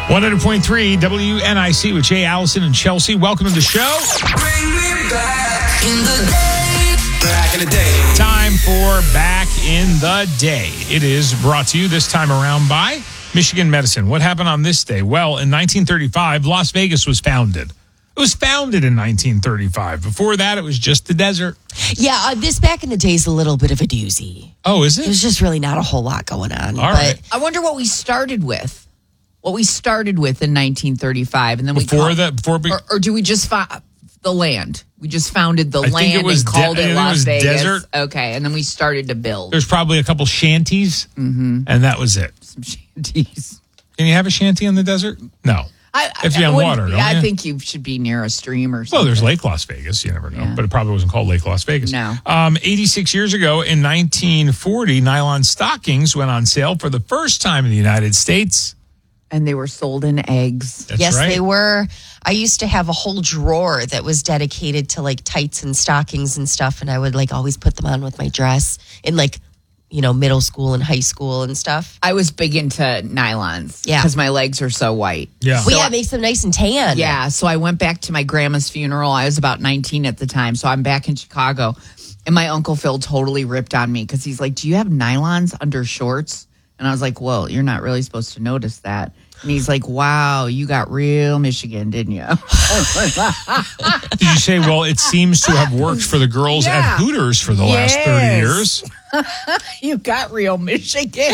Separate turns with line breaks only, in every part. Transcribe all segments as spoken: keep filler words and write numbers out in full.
one hundred point three W N I C with Jay Allison and Chelsea. Welcome to the show.
Bring me back in the day. Back in the day.
Time for Back in the Day. It is brought to you this time around by Michigan Medicine. What happened on this day? Well, in nineteen thirty-five, Las Vegas was founded. It was founded in nineteen thirty-five. Before that, it was just the desert.
Yeah, uh, this back in the day is a little bit of a doozy.
Oh, is it?
There's just really not a whole lot going on.
All
but
right.
I wonder what we started with. What we started with in nineteen thirty-five, and then we
Before
called,
that, before we,
or, or do we just find the land? We just founded the
I think
land
it was
and called
de- I
it
think it
Las
was
Vegas.
desert.
Okay, and then we started to build
there's probably a couple shanties,
Mm-hmm.
and that was it.
some shanties.
Can you have a shanty in the desert? No.
I,
If you're
I
on
wouldn't-
water, don't
I
you?
think you should be near a stream or something.
Well, there's Lake Las Vegas. You never know.
Yeah.
But it probably wasn't called Lake Las Vegas.
No.
Um, eighty-six years ago in nineteen forty, nylon stockings went on sale for the first time in the United States.
And they were sold in eggs.
That's
yes,
right.
they were. I used to have a whole drawer that was dedicated to like tights and stockings and stuff. And I would like always put them on with my dress in like, you know, middle school and high school and stuff.
I was big into nylons.
Yeah.
Because my legs are so white.
Yeah.
Well, yeah, it makes them nice and tan.
Yeah, so I went back to my grandma's funeral. I was about nineteen at the time, so I'm back in Chicago. And my Uncle Phil totally ripped on me because he's like, do you have nylons under shorts? And I was like, well, you're not really supposed to notice that. And he's like, wow, you got real Michigan, didn't you?
Did you say, well, it seems to have worked for the girls
Yeah.
at Hooters for the last thirty
Yes.
years?
You got real Michigan.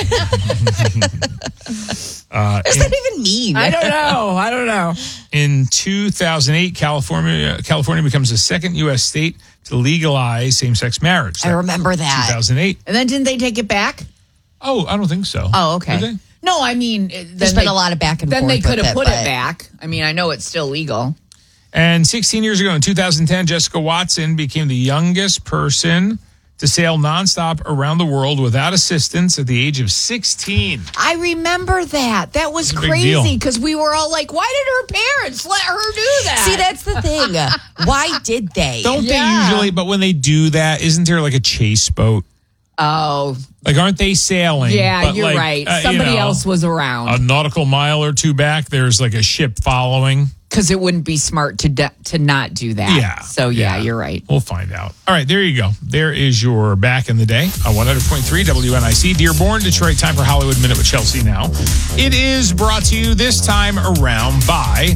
Uh,
What does that even mean?
I don't know. I don't know.
In two thousand eight, California California becomes the second U S state to legalize same-sex marriage.
I remember that.
two thousand eight.
And then didn't they take it back?
Oh, I don't think so.
Oh, okay.
Did they?
No, I mean, then
There's
they,
been a lot of back and
then
forth.
they could
with
have
it,
put
but-
it back. I mean, I know it's still legal.
And sixteen years ago in two thousand ten, Jessica Watson became the youngest person to sail nonstop around the world without assistance at the age of sixteen.
I remember that. That was
It's a big deal.
crazy because we were all like, why did her parents let her do that?
See, that's the thing. Why did they?
Don't
Yeah.
they usually, but when they do that, isn't there like a chase boat?
Oh,
Like, aren't they sailing?
yeah,
But
you're
like,
right.
uh, you
Somebody
know,
else was around
A nautical mile or two back, there's like a ship following.
because it wouldn't be smart to de- to not do that.
Yeah.
So, yeah, you're right.
We'll find out. All right, there you go. There is your Back in the Day on one hundred point three W N I C. Dearborn, Detroit. Time for Hollywood Minute with Chelsea now. It is brought to you this time around by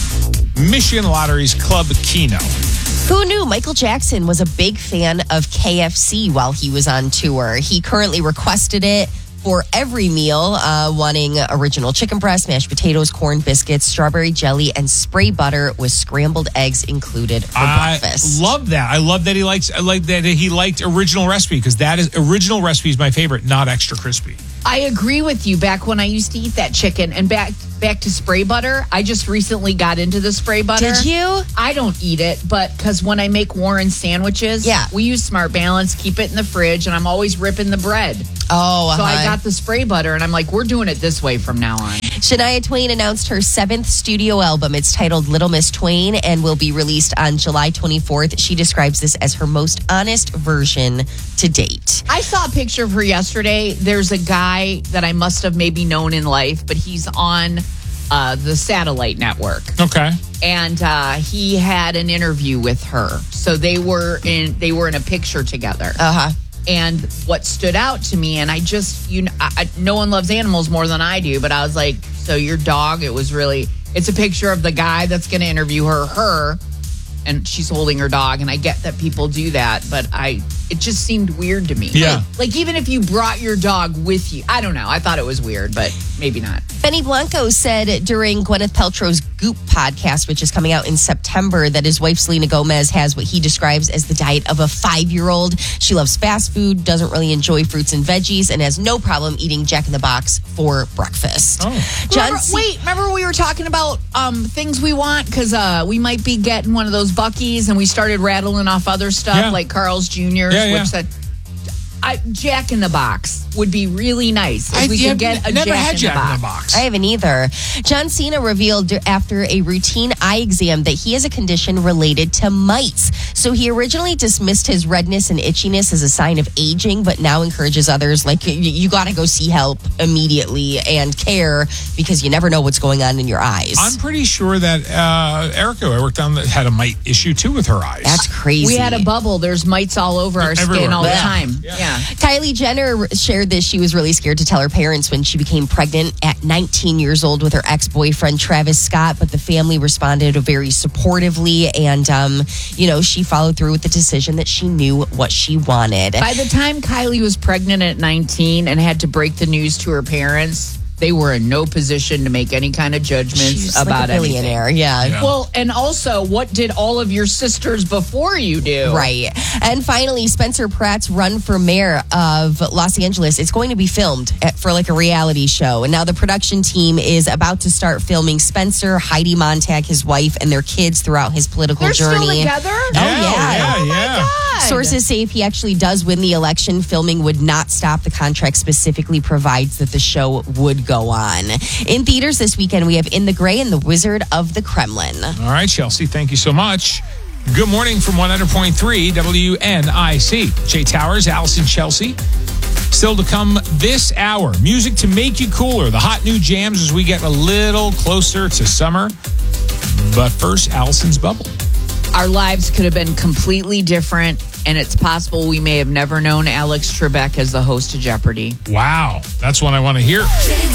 Michigan Lottery's Club Keno.
Who knew Michael Jackson was a big fan of K F C while he was on tour? He currently requested it for every meal, uh, wanting original chicken breast, mashed potatoes, corn biscuits, strawberry jelly, and spray butter with scrambled eggs included for
I
breakfast.
love that. I love that he likes. I like that he liked original recipe because that is original recipe is my favorite, not extra crispy.
I agree with you. Back when I used to eat that chicken and back back to spray butter, I just recently got into the spray butter.
Did you?
I don't eat it, but because when I make Warren sandwiches,
Yeah.
we use Smart Balance, keep it in the fridge, and I'm always ripping the bread.
Oh,
So I
uh-huh.
got the spray butter, and I'm like, we're doing it this way from now on.
Shania Twain announced her seventh studio album. It's titled Little Miss Twain and will be released on July twenty-fourth. She describes this as her most honest version to date.
I saw a picture of her yesterday. There's a guy that I must have maybe known in life, but he's on uh, the satellite network.
Okay.
And uh, he had an interview with her. So they were in they were in a picture together.
Uh-huh.
And what stood out to me, and I just, you know, I, I, no one loves animals more than I do, but I was like, so your dog, it was really, it's a picture of the guy that's going to interview her, her, and she's holding her dog. And I get that people do that, but I, it just seemed weird to me.
Yeah.
Like, like even if you brought your dog with you, I don't know. I thought it was weird, but maybe not.
Benny Blanco said during Gwyneth Paltrow's Goop podcast, which is coming out in September, that his wife Selena Gomez has what he describes as the diet of a five-year-old. She loves fast food, doesn't really enjoy fruits and veggies, and has no problem eating Jack in the Box for breakfast.
Oh.
John
Remember,
C-
wait, remember we were talking about um, things we want? Because uh, we might be getting one of those Buc-ee's, and we started rattling off other stuff
Yeah.
like Carl's Junior's,
Yeah, yeah.
which said I, Jack in the Box. would be really nice if
I-
we
yeah,
could get a
never
Jack
had
in
Jack
the
in
box.
the Box.
I haven't either. John Cena revealed after a routine eye exam that he has a condition related to mites. So he originally dismissed his redness and itchiness as a sign of aging, but now encourages others, like, you, you got to go see help immediately and care because you never know what's going on in your eyes.
I'm pretty sure that uh, Erica, I worked on, that had a mite issue too with her eyes.
That's crazy.
We had a bubble. There's mites all over our
Everywhere.
skin all the
Yeah.
time.
Yeah.
Yeah.
Kylie Jenner shared that she was really scared to tell her parents when she became pregnant at nineteen years old with her ex-boyfriend Travis Scott, but the family responded very supportively, and um, you know, she followed through with the decision that she knew what she wanted.
By the time Kylie was pregnant at nineteen and had to break the news to her parents, they were in no position to make any kind of judgments
She's like
about
a
anything.
billionaire, yeah.
Yeah.
Well, and also, what did all of your sisters before you do?
Right. And finally, Spencer Pratt's run for mayor of Los Angeles, it's going to be filmed at, for like a reality show. And now the production team is about to start filming Spencer, Heidi Montag, his wife, and their kids throughout his political
They're
journey.
still together?
Oh, yeah.
yeah, yeah.
God.
Sources say if he actually does win the election, filming would not stop. The contract specifically provides that the show would go on. In theaters this weekend, we have In the Gray and The Wizard of the Kremlin.
All right, Chelsea, thank you so much. Good morning from one hundred point three W N I C. Jay Towers, Allison, Chelsea. Still to come this hour, music to make you cooler, the hot new jams as we get a little closer to summer. But first, Allison's Bubble.
Our lives could have been completely different, and it's possible we may have never known Alex Trebek as the host of Jeopardy.
Wow, that's one I want to hear.
Jay